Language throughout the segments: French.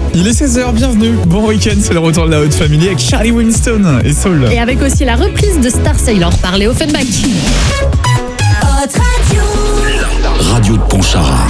Il est 16h, bienvenue. Bon week-end, c'est le retour de la Haute Family avec Charlie Winston et Soul. Et avec aussi la reprise de Star Sailor par Léo Offenbach. Radio de Pontcharra.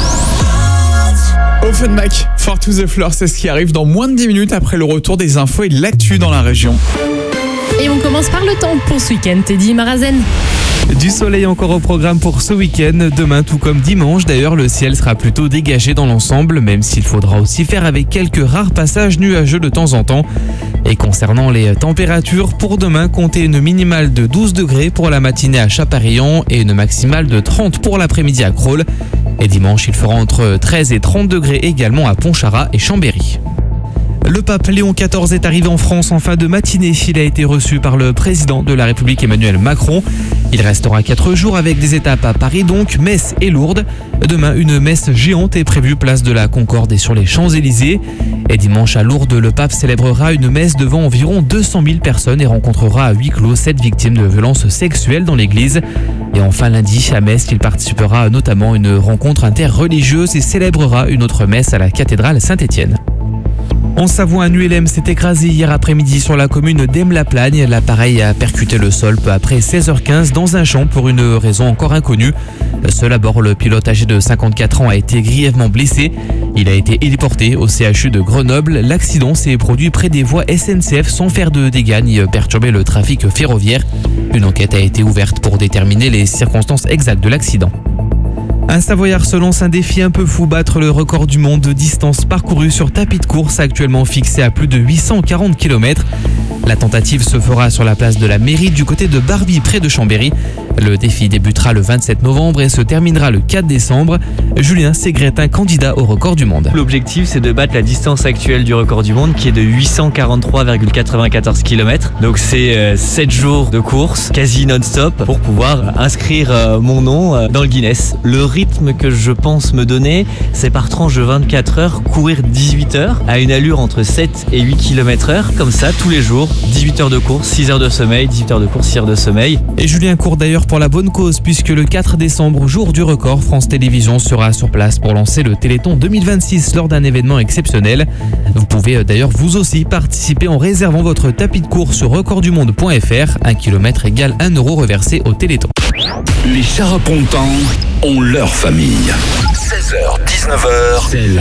Offenbach, Fort to the Floor, c'est ce qui arrive dans moins de 10 minutes après le retour des infos et de l'actu dans la région. Et on commence par le temps pour ce week-end, Teddy Marazen. Du soleil encore au programme pour ce week-end. Demain, tout comme dimanche, d'ailleurs, le ciel sera plutôt dégagé dans l'ensemble, même s'il faudra aussi faire avec quelques rares passages nuageux de temps en temps. Et concernant les températures, pour demain, comptez une minimale de 12 degrés pour la matinée à Chaparillan et une maximale de 30 pour l'après-midi à Crolles. Et dimanche, il fera entre 13 et 30 degrés également à Pontcharra et Chambéry. Le pape Léon XIV est arrivé en France en fin de matinée. Il a été reçu par le président de la République Emmanuel Macron. Il restera 4 jours avec des étapes à Paris, donc Metz et Lourdes. Demain, une messe géante est prévue place de la Concorde et sur les Champs-Élysées. Et dimanche à Lourdes, le pape célébrera une messe devant environ 200 000 personnes et rencontrera à huis clos 7 victimes de violences sexuelles dans l'église. Et enfin lundi, à Metz, il participera notamment à une rencontre interreligieuse et célébrera une autre messe à la cathédrale Saint-Étienne. En Savoie, un ULM s'est écrasé hier après-midi sur la commune d'Aime-la-Plagne. L'appareil a percuté le sol peu après 16h15 dans un champ pour une raison encore inconnue. Seul à bord, le pilote âgé de 54 ans a été grièvement blessé. Il a été héliporté au CHU de Grenoble. L'accident s'est produit près des voies SNCF sans faire de dégâts ni perturber le trafic ferroviaire. Une enquête a été ouverte pour déterminer les circonstances exactes de l'accident. Un Savoyard se lance un défi un peu fou, battre le record du monde de distance parcourue sur tapis de course, actuellement fixé à plus de 840 km. La tentative se fera sur la place de la mairie du côté de Barbie, près de Chambéry. Le défi débutera le 27 novembre et se terminera le 4 décembre. Julien Ségret, un candidat au record du monde. L'objectif, c'est de battre la distance actuelle du record du monde qui est de 843,94 km. Donc c'est 7 jours de course, quasi non-stop, pour pouvoir inscrire mon nom dans le Guinness. Le rythme que je pense me donner, c'est par tranche de 24 heures, courir 18 heures à une allure entre 7 et 8 km/h, comme ça tous les jours. 18 heures de course, 6 heures de sommeil, 18 heures de course, 6 heures de sommeil. Et Julien court d'ailleurs pour la bonne cause, puisque le 4 décembre, jour du record, France Télévisions sera sur place pour lancer le Téléthon 2026 lors d'un événement exceptionnel. Vous pouvez d'ailleurs vous aussi participer en réservant votre tapis de course sur recorddumonde.fr. 1 km égale 1 euro reversé au Téléthon. Les Charapontans ont leur famille. 16h, 19h, c'est